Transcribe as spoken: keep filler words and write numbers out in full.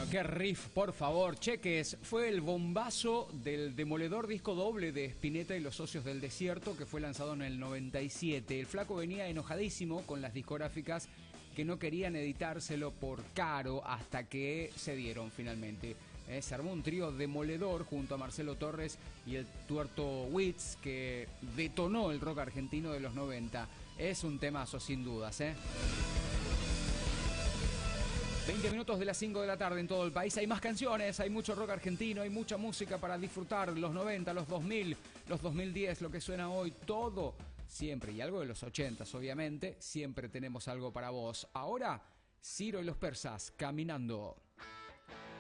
Qué riff, por favor. Cheques, fue el bombazo del demoledor disco doble de Spinetta y los Socios del Desierto, que fue lanzado en el noventa y siete. El flaco venía enojadísimo con las discográficas que no querían editárselo por caro hasta que se dieron finalmente. Eh, se armó un trío demoledor junto a Marcelo Torres y el tuerto Witz, que detonó el rock argentino de los noventa. Es un temazo sin dudas, ¿eh? veinte minutos de las cinco de la tarde en todo el país. Hay más canciones, hay mucho rock argentino, hay mucha música para disfrutar. Los noventa, los dos mil, los dos mil diez, lo que suena hoy, todo, siempre. Y algo de los ochenta, obviamente. Siempre tenemos algo para vos. Ahora, Ciro y los Persas, Caminando.